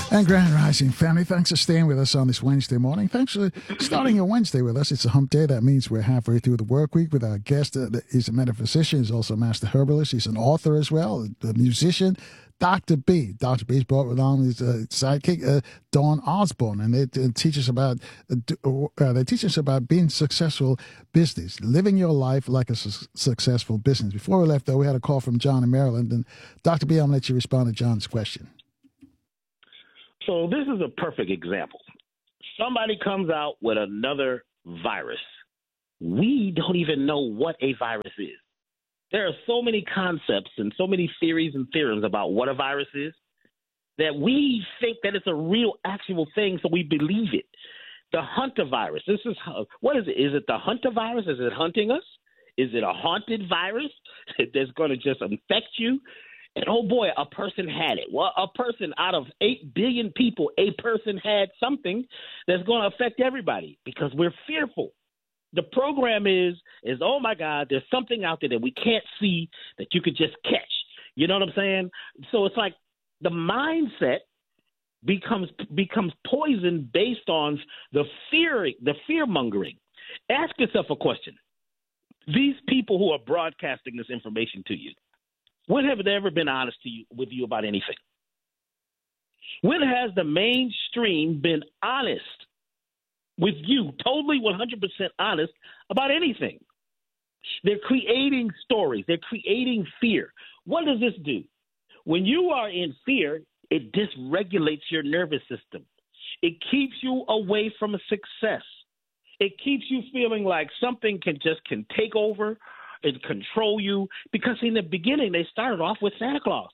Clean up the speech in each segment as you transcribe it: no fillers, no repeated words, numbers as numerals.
And Grand Rising family, thanks for staying with us on this Wednesday morning. Thanks for starting your Wednesday with us. It's a hump day. That means we're halfway through the work week with our guest. He's a metaphysician. He's also a master herbalist. He's an author as well, a musician. Dr. B. Dr. B's brought along his sidekick, Dawn Osborne, and they teach us about being successful business, living your life like a successful business. Before we left, though, we had a call from John in Maryland, and Dr. B, I'm going to let you respond to John's question. So this is a perfect example. Somebody comes out with another virus. We don't even know what a virus is. There are so many concepts and so many theories and theorems about what a virus is that we think that it's a real, actual thing, so we believe it. The Hunter virus. What is it? Is it the Hunter virus? Is it hunting us? Is it a haunted virus that's going to just infect you? And oh boy, a person had it. Well, a person out of 8 billion people, a person had something that's going to affect everybody because we're fearful. The program is oh my God, there's something out there that we can't see that you could just catch. You know what I'm saying? So it's like the mindset becomes poison based on the fear mongering. Ask yourself a question. These people who are broadcasting this information to you, when have they ever been honest with you about anything? When has the mainstream been honest with you, totally 100% honest about anything? They're creating stories. They're creating fear. What does this do? When you are in fear, it dysregulates your nervous system. It keeps you away from success. It keeps you feeling like something can take over and control you, because in the beginning they started off with Santa Claus,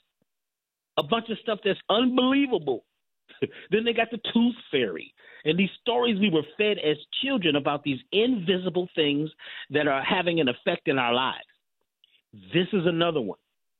a bunch of stuff that's unbelievable. Then they got the Tooth Fairy and these stories we were fed as children about these invisible things that are having an effect in our lives. This is another one.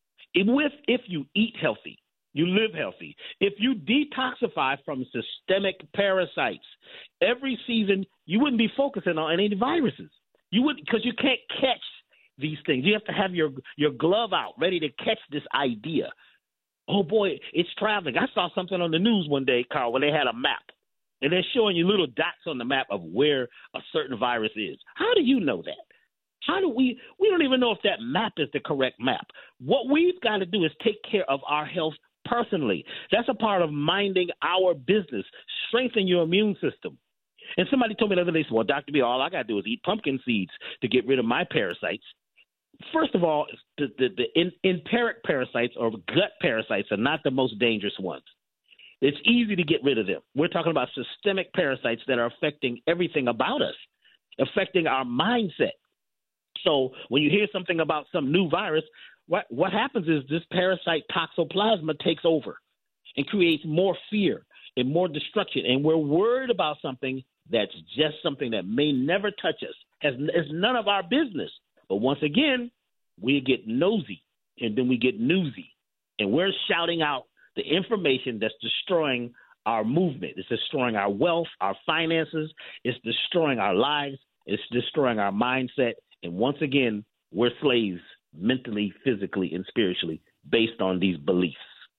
If you eat healthy, you live healthy. If you detoxify from systemic parasites, every season you wouldn't be focusing on any viruses. You wouldn't, because you can't catch these things. You have to have your glove out, ready to catch this idea. Oh, boy, it's traveling. I saw something on the news one day, Carl, when they had a map, and they're showing you little dots on the map of where a certain virus is. How do you know that? How do we don't even know if that map is the correct map. What we've got to do is take care of our health personally. That's a part of minding our business. Strengthen your immune system. And somebody told me the other day, well, Dr. B, all I got to do is eat pumpkin seeds to get rid of my parasites. First of all, the enteric parasites or gut parasites are not the most dangerous ones. It's easy to get rid of them. We're talking about systemic parasites that are affecting everything about us, affecting our mindset. So when you hear something about some new virus, what happens is this parasite toxoplasma takes over and creates more fear and more destruction. And we're worried about something that's just something that may never touch us. It's none of our business. But once again, we get nosy, and then we get newsy, and we're shouting out the information that's destroying our movement. It's destroying our wealth, our finances. It's destroying our lives. It's destroying our mindset. And once again, we're slaves mentally, physically, and spiritually based on these beliefs.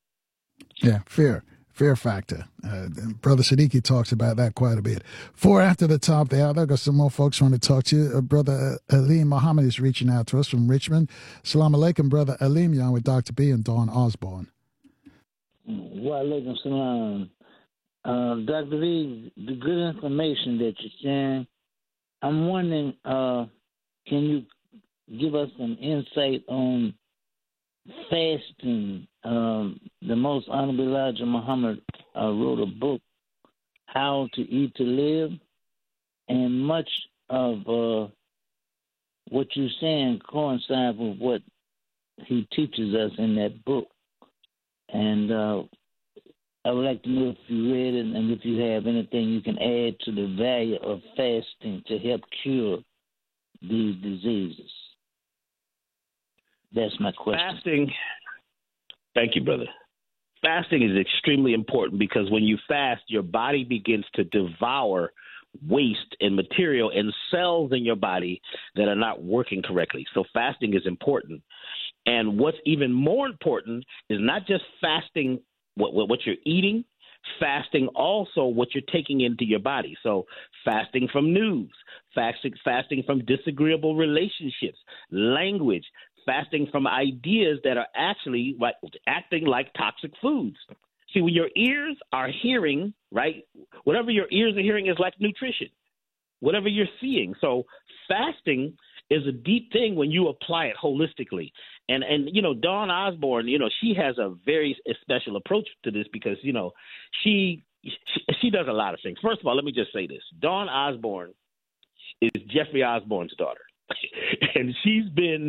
Yeah, fear factor. Brother Siddiqui talks about that quite a bit. 4 after the top there. I've got some more folks want to talk to you. Brother Aleem Muhammad is reaching out to us from Richmond. Assalamu alaikum, Brother Aleem. You're on with Dr. B and Dawn Osborne. Wa alaikum salam. Dr. B, the good information that you're sharing, I'm wondering, can you give us some insight on fasting? The Most Honorable Elijah Muhammad wrote a book, How to Eat to Live, and much of what you're saying coincides with what he teaches us in that book. And I would like to know if you read it and if you have anything you can add to the value of fasting to help cure these diseases. That's my question. Fasting. Thank you, brother. Fasting is extremely important because when you fast, your body begins to devour waste and material and cells in your body that are not working correctly. So fasting is important. And what's even more important is not just fasting what you're eating, Fasting also what you're taking into your body. So fasting from news, fasting from disagreeable relationships, language, fasting from ideas that are actually acting like toxic foods. See, when your ears are hearing, right, whatever your ears are hearing is like nutrition, whatever you're seeing. So fasting is a deep thing when you apply it holistically. And Dawn Osborne, she has a very special approach to this because, she does a lot of things. First of all, let me just say this. Dawn Osborne is Jeffrey Osborne's daughter. And she's been